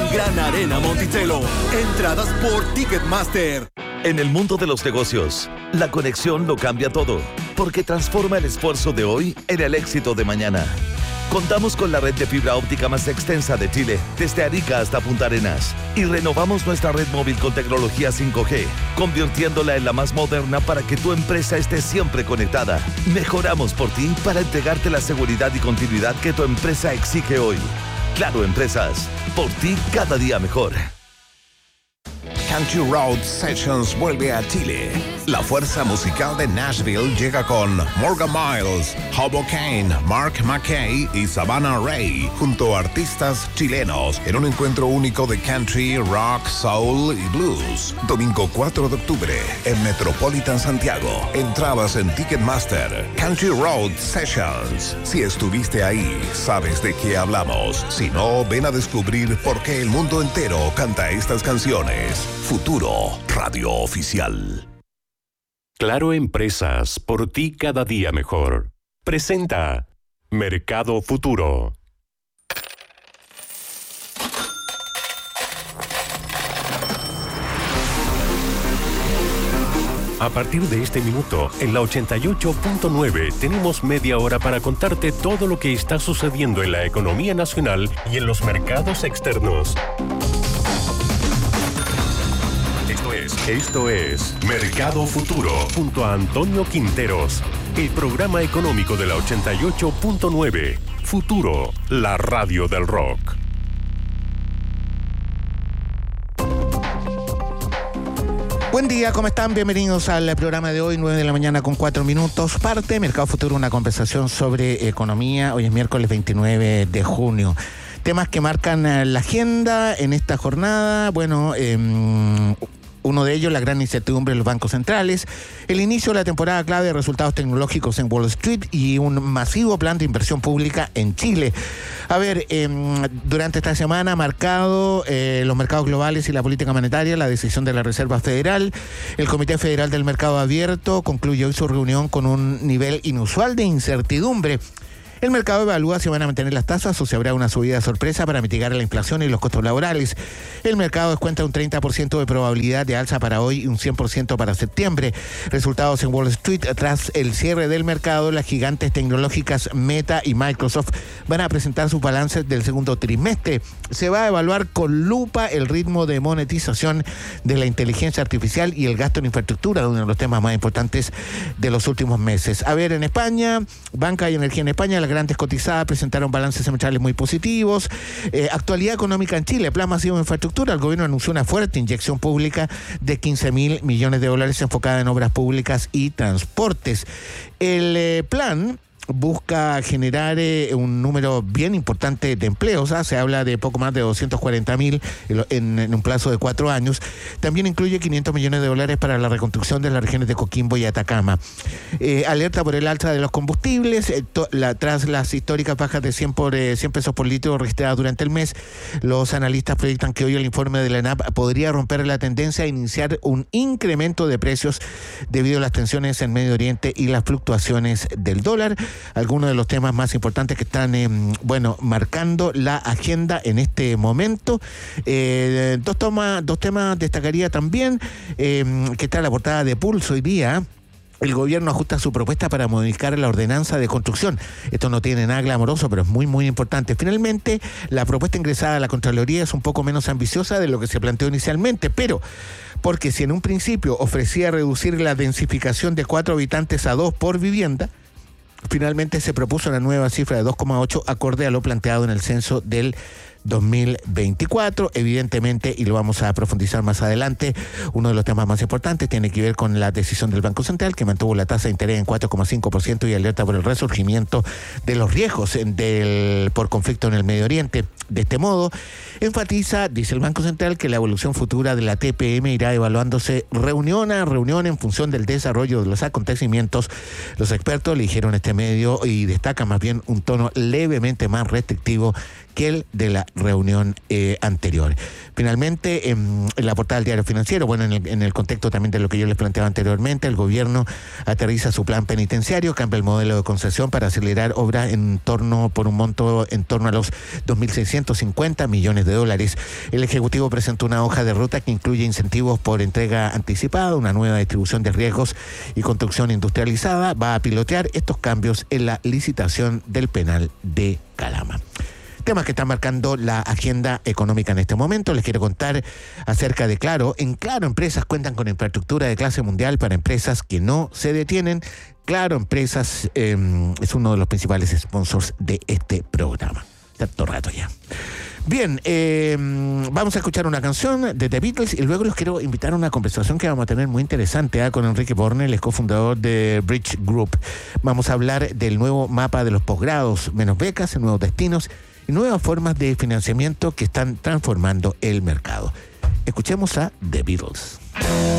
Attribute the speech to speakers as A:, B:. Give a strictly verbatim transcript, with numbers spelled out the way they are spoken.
A: Gran Arena Monticello. Entradas por Ticketmaster.
B: En el mundo de los negocios, la conexión lo cambia todo, porque transforma el esfuerzo de hoy en el éxito de mañana. Contamos con la red de fibra óptica más extensa de Chile, desde Arica hasta Punta Arenas. Y renovamos nuestra red móvil con tecnología cinco G, convirtiéndola en la más moderna para que tu empresa esté siempre conectada. Mejoramos por ti para entregarte la seguridad y continuidad que tu empresa exige hoy. Claro Empresas, por ti cada día mejor.
C: Country Road Sessions vuelve a Chile. La fuerza musical de Nashville llega con Morgan Miles, Hobo Kane, Mark McKay y Savannah Ray, junto a artistas chilenos, en un encuentro único de country, rock, soul y blues. Domingo cuatro de octubre, en Metropolitan Santiago. Entradas en Ticketmaster. Country Road Sessions. Si estuviste ahí, sabes de qué hablamos. Si no, ven a descubrir por qué el mundo entero canta estas canciones. Futuro, radio oficial.
D: Claro Empresas, por ti cada día mejor. Presenta Mercado Futuro. A partir de este minuto, en la ochenta y ocho punto nueve, tenemos media hora para contarte todo lo que está sucediendo en la economía nacional y en los mercados externos. Esto es Mercado Futuro, junto a Antonio Quinteros, el programa económico de la ochenta y ocho punto nueve. Futuro, la radio del rock.
E: Buen día, ¿cómo están? Bienvenidos al programa de hoy, nueve de la mañana con cuatro minutos. Parte Mercado Futuro, una conversación sobre economía. Hoy es miércoles veintinueve de junio. Temas que marcan la agenda en esta jornada. Bueno, eh, uno de ellos, la gran incertidumbre de los bancos centrales, el inicio de la temporada clave de resultados tecnológicos en Wall Street y un masivo plan de inversión pública en Chile. A ver, eh, durante esta semana ha marcado eh, los mercados globales y la política monetaria la decisión de la Reserva Federal. El Comité Federal del Mercado Abierto concluyó hoy su reunión con un nivel inusual de incertidumbre. El mercado evalúa si van a mantener las tasas o si habrá una subida sorpresa para mitigar la inflación y los costos laborales. El mercado descuenta un treinta por ciento de probabilidad de alza para hoy y un cien por ciento para septiembre. Resultados en Wall Street. Tras el cierre del mercado, las gigantes tecnológicas Meta y Microsoft van a presentar sus balances del segundo trimestre. Se va a evaluar con lupa el ritmo de monetización de la inteligencia artificial y el gasto en infraestructura, uno de los temas más importantes de los últimos meses. A ver, en España, Banca y Energía en España, la grandes cotizadas presentaron balances semestrales muy positivos. Eh, actualidad económica en Chile, plan masivo de infraestructura. El gobierno anunció una fuerte inyección pública de quince mil millones de dólares enfocada en obras públicas y transportes. El eh, plan busca generar eh, un número bien importante de empleos, ¿ah? Se habla de poco más de doscientos cuarenta mil en, en un plazo de cuatro años. También incluye quinientos millones de dólares para la reconstrucción de las regiones de Coquimbo y Atacama. Eh, alerta por el alza de los combustibles, eh, to, la, tras las históricas bajas de cien, por, eh, cien pesos por litro registradas durante el mes, los analistas proyectan que hoy el informe de la ENAP podría romper la tendencia a iniciar un incremento de precios debido a las tensiones en Medio Oriente y las fluctuaciones del dólar. Algunos de los temas más importantes que están, eh, bueno, marcando la agenda en este momento. Eh, dos, toma, dos temas destacaría también, eh, que está en la portada de Pulso hoy día. El gobierno ajusta su propuesta para modificar la ordenanza de construcción. Esto no tiene nada glamoroso, pero es muy, muy importante. Finalmente, la propuesta ingresada a la Contraloría es un poco menos ambiciosa de lo que se planteó inicialmente, pero porque si en un principio ofrecía reducir la densificación de cuatro habitantes a dos por vivienda, finalmente se propuso una nueva cifra de dos coma ocho acorde a lo planteado en el censo del dos mil veinticuatro. Evidentemente, y lo vamos a profundizar más adelante, uno de los temas más importantes tiene que ver con la decisión del Banco Central, que mantuvo la tasa de interés en cuatro coma cinco por ciento y alerta por el resurgimiento de los riesgos del, por conflicto en el Medio Oriente. De este modo, enfatiza, dice el Banco Central, que la evolución futura de la T P M irá evaluándose reunión a reunión en función del desarrollo de los acontecimientos. Los expertos le dijeron este medio y destacan más bien un tono levemente más restrictivo que el de la reunión eh, anterior. Finalmente, en, en la portada del Diario Financiero, bueno, en el, en el contexto también de lo que yo les planteaba anteriormente, el gobierno aterriza su plan penitenciario, cambia el modelo de concesión para acelerar obras en torno, por un monto en torno a los dos mil seiscientos cincuenta millones de dólares. El Ejecutivo presentó una hoja de ruta que incluye incentivos por entrega anticipada, una nueva distribución de riesgos y construcción industrializada. Va a pilotear estos cambios en la licitación del penal de Calama. Temas que están marcando la agenda económica en este momento. Les quiero contar acerca de Claro. En Claro, empresas cuentan con infraestructura de clase mundial para empresas que no se detienen. Claro, Empresas eh, es uno de los principales sponsors de este programa. Tanto rato ya. Bien, eh, vamos a escuchar una canción de The Beatles y luego los quiero invitar a una conversación que vamos a tener muy interesante ¿eh? con Enrique Borne, el cofundador de Bridge Group. Vamos a hablar del nuevo mapa de los posgrados, menos becas, nuevos destinos y nuevas formas de financiamiento que están transformando el mercado. Escuchemos a The Beatles.